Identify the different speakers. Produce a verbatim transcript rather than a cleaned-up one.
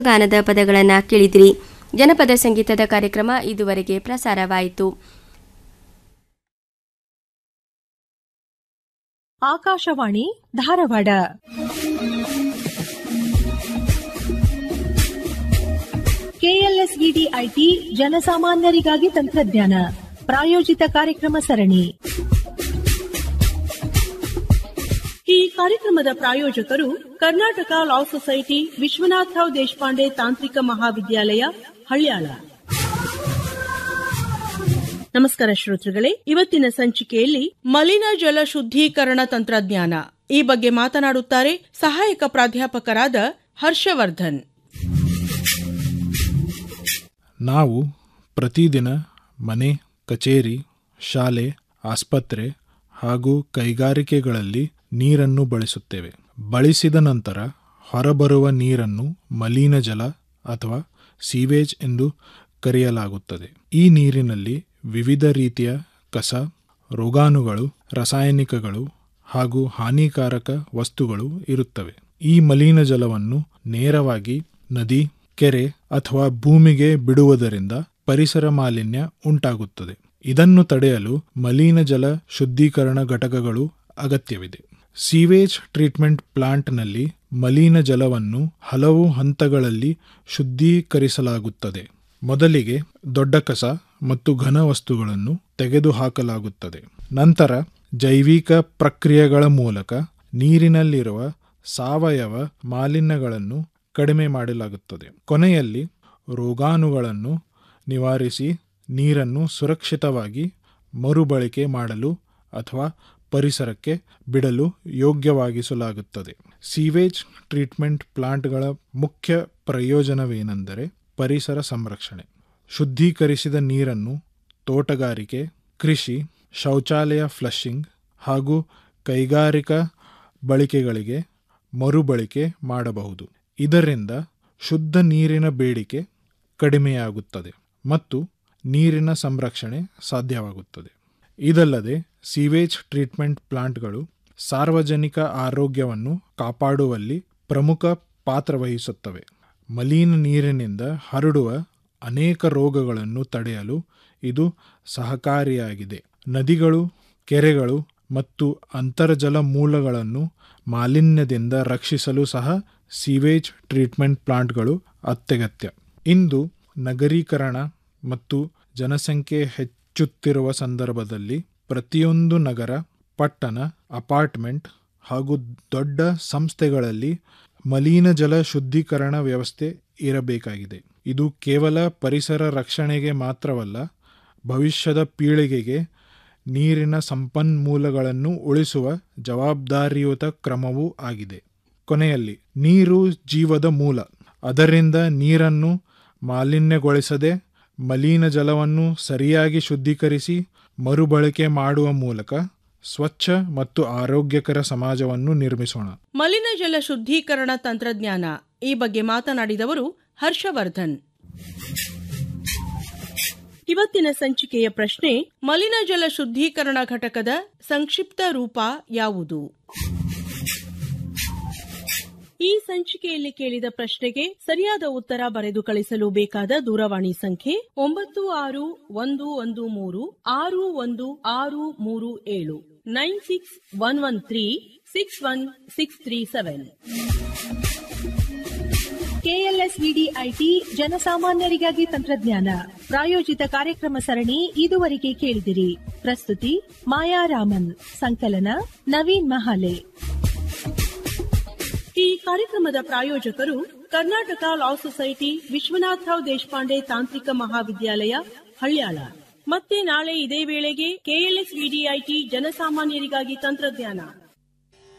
Speaker 1: ಗಾನದ ಪದಗಳನ್ನು ಕೇಳಿದಿರಿ. ಜನಪದ ಸಂಗೀತದ ಕಾರ್ಯಕ್ರಮ ಇದುವರೆಗೆ ಪ್ರಸಾರವಾಯಿತು.
Speaker 2: ಆಕಾಶವಾಣಿ ಧಾರವಾಡ. ಕೆಎಲ್ಎಸ್ವಿಡಿ ಐಟಿ ಜನಸಾಮಾನ್ಯರಿಗಾಗಿ ತಂತ್ರಜ್ಞಾನ ಪ್ರಾಯೋಜಿತ ಕಾರ್ಯಕ್ರಮ ಸರಣಿ. ಈ ಕಾರ್ಯಕ್ರಮದ ಪ್ರಾಯೋಜಕರು ಕರ್ನಾಟಕ ಲಾ ಸೊಸೈಟಿ, ವಿಶ್ವನಾಥರಾವ್ ದೇಶಪಾಂಡೆ ತಾಂತ್ರಿಕ ಮಹಾವಿದ್ಯಾಲಯ, ಹಳ್ಯಾಳ. ನಮಸ್ಕಾರ ಶ್ರೋತೃಗಳೇ, ಇವತ್ತಿನ ಸಂಚಿಕೆಯಲ್ಲಿ ಮಲಿನ ಜಲ ಶುದ್ಧೀಕರಣ ತಂತ್ರಜ್ಞಾನ ಈ ಬಗ್ಗೆ ಮಾತನಾಡುತ್ತಾರೆ ಸಹಾಯಕ ಪ್ರಾಧ್ಯಾಪಕರಾದ ಹರ್ಷವರ್ಧನ್.
Speaker 3: ನಾವು ಪ್ರತಿದಿನ ಮನೆ, ಕಚೇರಿ, ಶಾಲೆ, ಆಸ್ಪತ್ರೆ ಹಾಗೂ ಕೈಗಾರಿಕೆಗಳಲ್ಲಿ ನೀರನ್ನು ಬಳಸುತ್ತೇವೆ. ಬಳಸಿದ ನಂತರ ಹೊರಬರುವ ನೀರನ್ನು ಮಲಿನ ಜಲ ಅಥವಾ ಸೀವೇಜ್ ಎಂದು ಕರೆಯಲಾಗುತ್ತದೆ. ಈ ನೀರಿನಲ್ಲಿ ವಿವಿಧ ರೀತಿಯ ಕಸ, ರೋಗಾಣುಗಳು, ರಾಸಾಯನಿಕಗಳು ಹಾಗೂ ಹಾನಿಕಾರಕ ವಸ್ತುಗಳು ಇರುತ್ತವೆ. ಈ ಮಲಿನ ಜಲವನ್ನು ನೇರವಾಗಿ ನದಿ, ಕೆರೆ ಅಥವಾ ಭೂಮಿಗೆ ಬಿಡುವುದರಿಂದ ಪರಿಸರ ಮಾಲಿನ್ಯ ಉಂಟಾಗುತ್ತದೆ. ಇದನ್ನು ತಡೆಯಲು ಮಲಿನ ಜಲ ಶುದ್ಧೀಕರಣ ಘಟಕಗಳು ಅಗತ್ಯವಿದೆ. ಸೀವೇಜ್ ಟ್ರೀಟ್ಮೆಂಟ್ ಪ್ಲಾಂಟ್ನಲ್ಲಿ ಮಲಿನ ಜಲವನ್ನು ಹಲವು ಹಂತಗಳಲ್ಲಿ ಶುದ್ಧೀಕರಿಸಲಾಗುತ್ತದೆ. ಮೊದಲಿಗೆ ದೊಡ್ಡ ಕಸ ಮತ್ತು ಘನ ವಸ್ತುಗಳನ್ನು ತೆಗೆದುಹಾಕಲಾಗುತ್ತದೆ. ನಂತರ ಜೈವಿಕ ಪ್ರಕ್ರಿಯೆಗಳ ಮೂಲಕ ನೀರಿನಲ್ಲಿರುವ ಸಾವಯವ ಮಾಲಿನ್ಯಗಳನ್ನು ಕಡಿಮೆ ಮಾಡಲಾಗುತ್ತದೆ. ಕೊನೆಯಲ್ಲಿ ರೋಗಾಣುಗಳನ್ನು ನಿವಾರಿಸಿ ನೀರನ್ನು ಸುರಕ್ಷಿತವಾಗಿ ಮರುಬಳಕೆ ಮಾಡಲು ಅಥವಾ ಪರಿಸರಕ್ಕೆ ಬಿಡಲು ಯೋಗ್ಯವಾಗಿಸಲಾಗುತ್ತದೆ. ಸೀವೇಜ್ ಟ್ರೀಟ್ಮೆಂಟ್ ಪ್ಲಾಂಟ್ಗಳ ಮುಖ್ಯ ಪ್ರಯೋಜನವೇನೆಂದರೆ ಪರಿಸರ ಸಂರಕ್ಷಣೆ. ಶುದ್ಧೀಕರಿಸಿದ ನೀರನ್ನು ತೋಟಗಾರಿಕೆ, ಕೃಷಿ, ಶೌಚಾಲಯ ಫ್ಲಶಿಂಗ್ ಹಾಗೂ ಕೈಗಾರಿಕಾ ಬಳಕೆಗಳಿಗೆ ಮರುಬಳಕೆ ಮಾಡಬಹುದು. ಇದರಿಂದ ಶುದ್ಧ ನೀರಿನ ಬೇಡಿಕೆ ಕಡಿಮೆಯಾಗುತ್ತದೆ ಮತ್ತು ನೀರಿನ ಸಂರಕ್ಷಣೆ ಸಾಧ್ಯವಾಗುತ್ತದೆ. ಇದಲ್ಲದೆ ಸೀವೇಜ್ ಟ್ರೀಟ್ಮೆಂಟ್ ಪ್ಲಾಂಟ್ಗಳು ಸಾರ್ವಜನಿಕ ಆರೋಗ್ಯವನ್ನು ಕಾಪಾಡುವಲ್ಲಿ ಪ್ರಮುಖ ಪಾತ್ರ ವಹಿಸುತ್ತವೆ. ಮಲಿನ ನೀರಿನಿಂದ ಹರಡುವ ಅನೇಕ ರೋಗಗಳನ್ನು ತಡೆಯಲು ಇದು ಸಹಕಾರಿಯಾಗಿದೆ. ನದಿಗಳು, ಕೆರೆಗಳು ಮತ್ತು ಅಂತರ್ಜಲ ಮೂಲಗಳನ್ನು ಮಾಲಿನ್ಯದಿಂದ ರಕ್ಷಿಸಲು ಸಹ ಸೀವೇಜ್ ಟ್ರೀಟ್ಮೆಂಟ್ ಪ್ಲಾಂಟ್ಗಳು ಅತ್ಯಗತ್ಯ. ಇಂದು ನಗರೀಕರಣ ಮತ್ತು ಜನಸಂಖ್ಯೆ ಹೆಚ್ಚುತ್ತಿರುವ ಸಂದರ್ಭದಲ್ಲಿ ಪ್ರತಿಯೊಂದು ನಗರ, ಪಟ್ಟಣ, ಅಪಾರ್ಟ್ಮೆಂಟ್ ಹಾಗೂ ದೊಡ್ಡ ಸಂಸ್ಥೆಗಳಲ್ಲಿ ಮಲಿನ ಜಲ ಶುದ್ಧೀಕರಣ ವ್ಯವಸ್ಥೆ ಇರಬೇಕಾಗಿದೆ. ಇದು ಕೇವಲ ಪರಿಸರ ರಕ್ಷಣೆಗೆ ಮಾತ್ರವಲ್ಲ, ಭವಿಷ್ಯದ ಪೀಳಿಗೆಗೆ ನೀರಿನ ಸಂಪನ್ಮೂಲಗಳನ್ನು ಉಳಿಸುವ ಜವಾಬ್ದಾರಿಯುತ ಕ್ರಮವೂ ಆಗಿದೆ. ಕೊನೆಯಲ್ಲಿ, ನೀರು ಜೀವದ ಮೂಲ. ಅದರಿಂದ ನೀರನ್ನು ಮಾಲಿನ್ಯಗೊಳಿಸದೆ ಮಲಿನ ಜಲವನ್ನು ಸರಿಯಾಗಿ ಶುದ್ಧೀಕರಿಸಿ ಮರುಬಳಕೆ ಮಾಡುವ ಮೂಲಕ ಸ್ವಚ್ಛ ಮತ್ತು ಆರೋಗ್ಯಕರ ಸಮಾಜವನ್ನು ನಿರ್ಮಿಸೋಣ.
Speaker 2: ಮಲಿನ ಜಲ ಶುದ್ಧೀಕರಣ ತಂತ್ರಜ್ಞಾನ ಈ ಬಗ್ಗೆ ಮಾತನಾಡಿದವರು ಹರ್ಷವರ್ಧನ್. ಇವತ್ತಿನ ಸಂಚಿಕೆಯ ಪ್ರಶ್ನೆ: ಮಲಿನ ಜಲ ಶುದ್ಧೀಕರಣ ಘಟಕದ ಸಂಕ್ಷಿಪ್ತ ರೂಪ ಯಾವುದು? ಈ ಸಂಚಿಕೆಯಲ್ಲಿ ಕೇಳಿದ ಪ್ರಶ್ನೆಗೆ ಸರಿಯಾದ ಉತ್ತರ ಬರೆದು ಕಳಿಸಲು ಬೇಕಾದ ದೂರವಾಣಿ ಸಂಖ್ಯೆ ಒಂಬತ್ತು ಆರು ಒಂದು ಒಂದು ಮೂರು ಆರು ಒಂದು ಆರು ಮೂರು ಏಳು nine six one one three six one six three seven. KLSVD IT ಜನಸಾಮಾನ್ಯರಿಗಾಗಿ ತಂತ್ರಜ್ಞಾನ ಪ್ರಾಯೋಜಿತ ಕಾರ್ಯಕ್ರಮ ಸರಣಿ ಇದುವರೆಗೆ ಕೇಳಿದಿರಿ. ಪ್ರಸ್ತುತಿ ಮಾಯಾ ರಾಮನ್, ಸಂಕಲನ ನವೀನ್ ಮಹಾಲೆ. ಈ ಕಾರ್ಯಕ್ರಮದ ಪ್ರಾಯೋಜಕರು ಕರ್ನಾಟಕ ಲಾ ಸೊಸೈಟಿ, ವಿಶ್ವನಾಥರಾವ್ ದೇಶಪಾಂಡೆ ತಾಂತ್ರಿಕ ಮಹಾವಿದ್ಯಾಲಯ, ಹಳ್ಯಾಳ. ಮತ್ತೆ ನಾಳೆ ಇದೇ ವೇಳೆಗೆ ಕೆಎಲ್ಎಸ್ವಿಡಿ ಐಟಿ ಜನಸಾಮಾನ್ಯರಿಗಾಗಿ ತಂತ್ರಜ್ಞಾನ.